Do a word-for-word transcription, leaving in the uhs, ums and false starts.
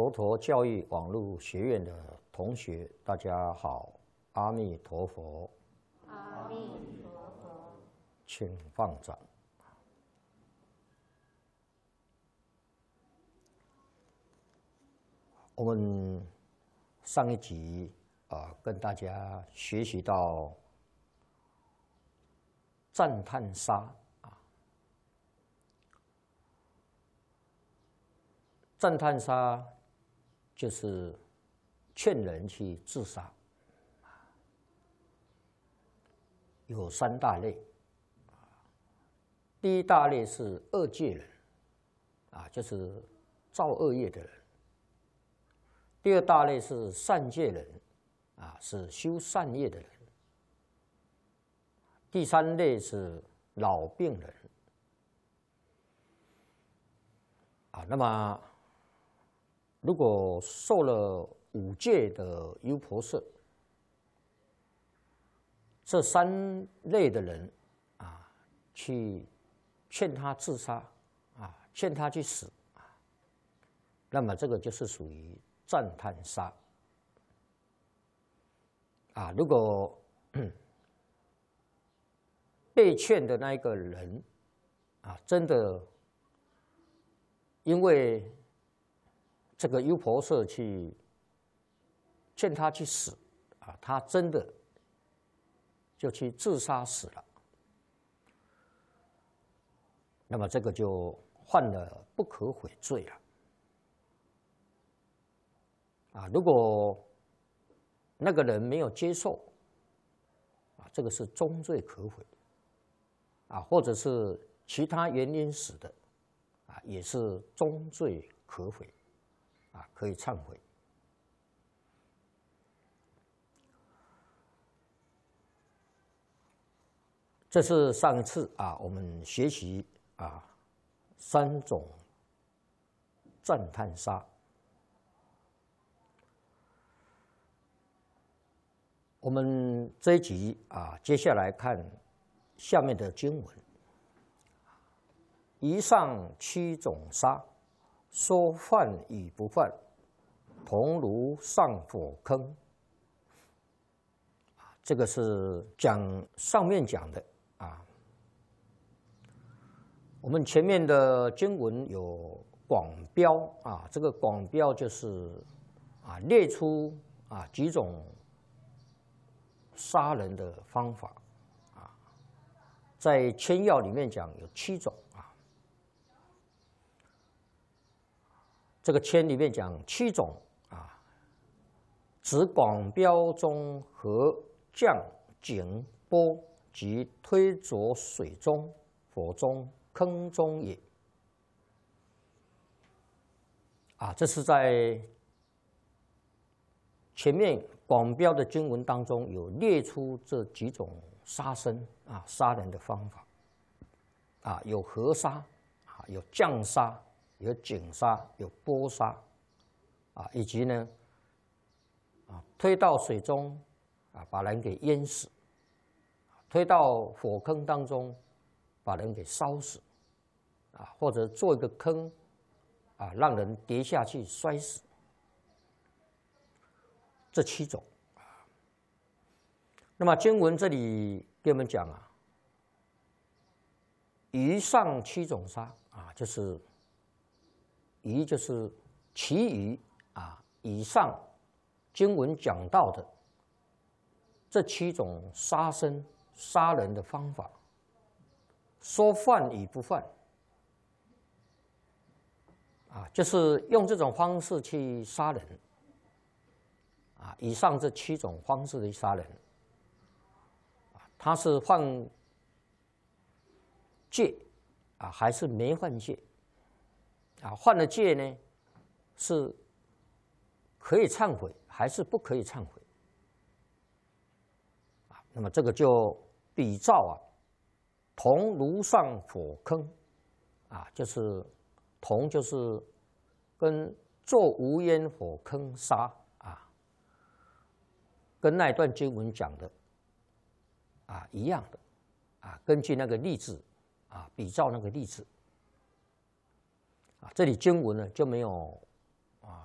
佛陀教育网络学院的同学，大家好，阿弥陀佛。 阿弥陀佛。 请放掌。我们上一集啊，跟大家学习到赞叹杀啊，赞叹杀就是劝人去自杀，有三大类。第一大类是恶戒人，啊，就是造恶业的人。第二大类是善戒人，啊，是修善业的人。第三类是老病人，啊，那么如果受了五戒的优婆塞，这三类的人啊，去劝他自杀，啊，劝他去死，啊，那么这个就是属于赞叹杀。啊，如果被劝的那一个人啊，真的因为这个优婆塞去劝他去死啊，他真的就去自杀死了，那么这个就犯了不可悔罪了。啊，如果那个人没有接受，啊，这个是重罪可悔，啊，或者是其他原因死的，啊，也是重罪可悔，啊，可以忏悔。这是上一次啊，我们学习啊三种赞叹杀。我们这一集啊，接下来看下面的经文。以上七种杀，说犯与不犯，同如上火坑。这个是讲上面讲的啊。我们前面的经文有广标啊，这个广标就是啊列出啊几种杀人的方法啊，在千要里面讲有七种啊，这个千里面讲七种啊，指广标中和降、井、波及推着水中、火中、坑中也。啊，这是在前面广标的经文当中有列出这几种杀生啊，杀人的方法啊，有河杀啊，有降杀，有井杀，有波杀啊，以及呢啊推到水中啊，把人给淹死；推到火坑当中，把人给烧死啊，或者做一个坑啊，让人跌下去摔死。这七种，那么经文这里给我们讲啊，以上七种杀啊，就是以就是其余啊，以上经文讲到的这七种杀生杀人的方法，说犯与不犯啊，就是用这种方式去杀人。啊，以上这七种方式的杀人，啊，他是犯戒啊，还是没犯戒？啊，犯了戒呢，是可以忏悔，还是不可以忏悔？啊，那么这个就比照啊，同如上火坑，啊，就是同就是跟做无烟火坑杀。跟那一段经文讲的啊一样的啊，根据那个例子啊，比照那个例子啊，这里经文呢就没有